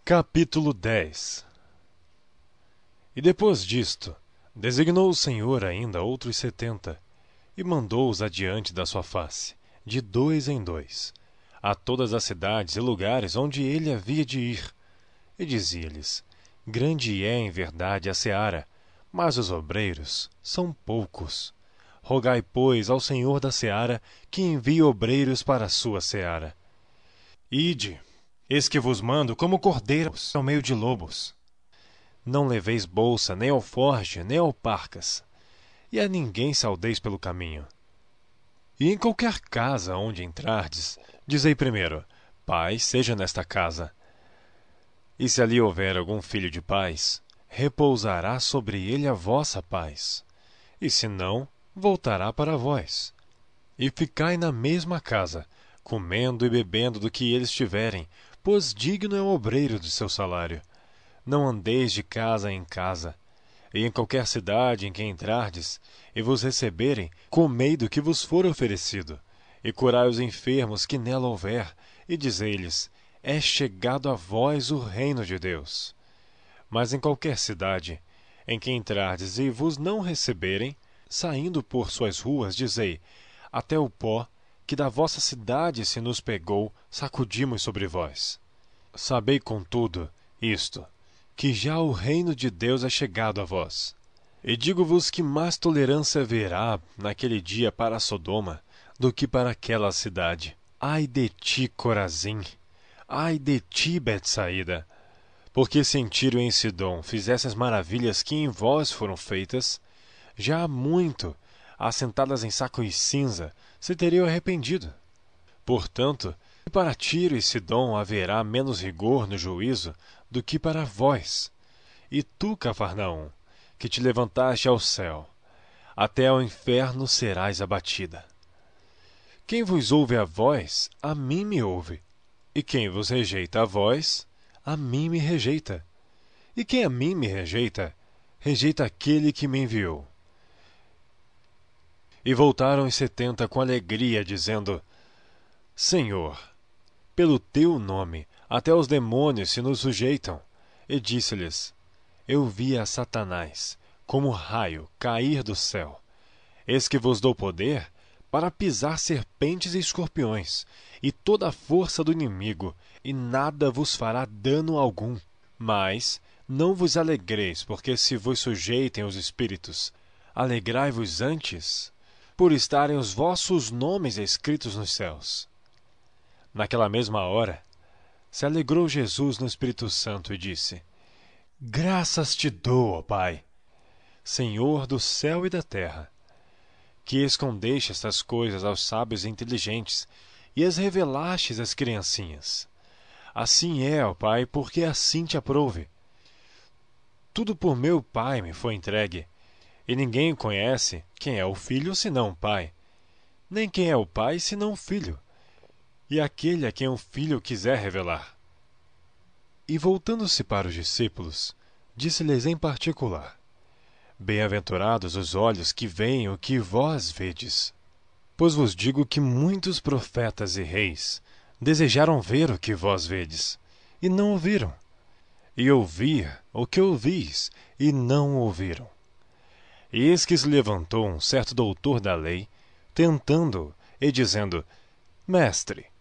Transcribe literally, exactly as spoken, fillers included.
Capítulo dez. E depois disto, designou o Senhor ainda outros setenta, e mandou-os adiante da sua face, de dois em dois, a todas as cidades e lugares onde ele havia de ir. E dizia-lhes: Grande é em verdade a seara, mas os obreiros são poucos. Rogai, pois, ao Senhor da seara que envie obreiros para a sua seara. Ide, eis que vos mando como cordeiros ao meio de lobos. Não leveis bolsa, nem alforje, nem alparcas, e a ninguém saudeis pelo caminho. E em qualquer casa onde entrardes, dizei primeiro: Paz seja nesta casa. E se ali houver algum filho de paz, repousará sobre ele a vossa paz. E se não, voltará para vós. E ficai na mesma casa, comendo e bebendo do que eles tiverem, pois digno é o obreiro do seu salário. Não andeis de casa em casa. E em qualquer cidade em que entrardes, e vos receberem, comei do que vos for oferecido, e curai os enfermos que nela houver, e dizei-lhes: É chegado a vós o reino de Deus. Mas em qualquer cidade em que entrardes e vos não receberem, saindo por suas ruas, dizei: Até o pó que da vossa cidade se nos pegou, sacudimos sobre vós. Sabei, contudo, isto, que já o reino de Deus é chegado a vós. E digo-vos que mais tolerância haverá naquele dia para Sodoma do que para aquela cidade. Ai de ti, Corazim! Ai de ti, Betsaída! Porque se em Tiro e em Sidom fizesse as maravilhas que em vós foram feitas, já há muito, assentadas em saco e cinza, se teriam arrependido. Portanto, para Tiro e Sidom haverá menos rigor no juízo do que para vós. E tu, Cafarnaum, que te levantaste ao céu, até ao inferno serás abatida. Quem vos ouve a vós, a mim me ouve. E quem vos rejeita a vós, a mim me rejeita. E quem a mim me rejeita, rejeita aquele que me enviou. E voltaram os setenta com alegria, dizendo: Senhor, pelo teu nome, até os demônios se nos sujeitam. E disse-lhes: Eu vi a Satanás, como raio, cair do céu. Eis que vos dou poder para pisar serpentes e escorpiões, e toda a força do inimigo, e nada vos fará dano algum. Mas não vos alegreis, porque se vos sujeitem os espíritos. Alegrai-vos antes, por estarem os vossos nomes escritos nos céus. Naquela mesma hora, se alegrou Jesus no Espírito Santo e disse: Graças te dou, ó Pai, Senhor do céu e da terra, que escondeste estas coisas aos sábios e inteligentes e as revelastes às criancinhas. Assim é, ó Pai, porque assim te aprouve. Tudo por meu Pai me foi entregue, e ninguém conhece quem é o Filho senão o Pai, nem quem é o Pai senão o Filho, e aquele a quem o Filho quiser revelar. E voltando-se para os discípulos, disse-lhes em particular: Bem-aventurados os olhos que veem o que vós vedes. Pois vos digo que muitos profetas e reis desejaram ver o que vós vedes, e não o viram, e ouvir o que ouvis, e não ouviram. E eis que se levantou um certo doutor da lei, tentando-o, e dizendo: Mestre,